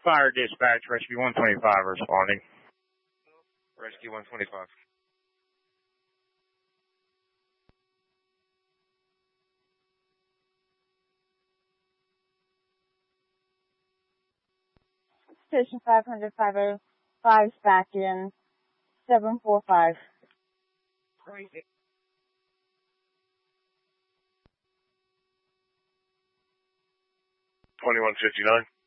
Fire dispatch, Rescue 125 responding. Rescue 125. Station 500 505's back in 745. Crazy. 2159.